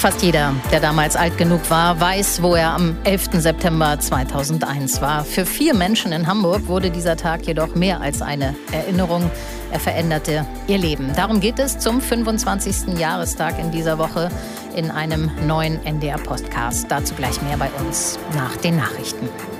Fast jeder, der damals alt genug war, weiß, wo er am 11. September 2001 war. Für 4 Menschen in Hamburg wurde dieser Tag jedoch mehr als eine Erinnerung. Er veränderte ihr Leben. Darum geht es zum 25. Jahrestag in dieser Woche in einem neuen NDR-Podcast. Dazu gleich mehr bei uns nach den Nachrichten.